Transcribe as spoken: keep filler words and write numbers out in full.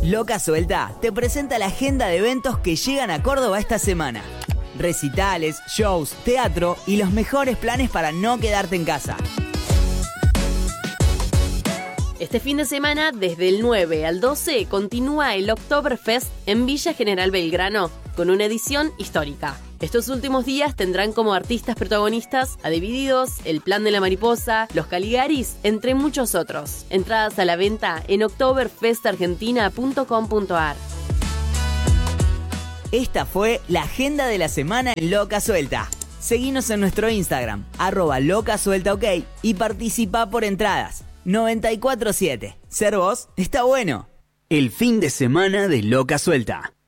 Loca Suelta te presenta la agenda de eventos que llegan a Córdoba esta semana. Recitales, shows, teatro y los mejores planes para no quedarte en casa. Este fin de semana, desde el nueve al doce, continúa el Oktoberfest en Villa General Belgrano, con una edición histórica. Estos últimos días tendrán como artistas protagonistas a Divididos, El Plan de la Mariposa, Los Caligaris, entre muchos otros. Entradas a la venta en oktoberfest argentina punto com punto a r. Esta fue la agenda de la semana en Loca Suelta. Seguinos en nuestro Instagram, arroba locasueltaok, y participa por entradas. noventa y cuatro siete. Ser vos está bueno. El fin de semana de Loca Suelta.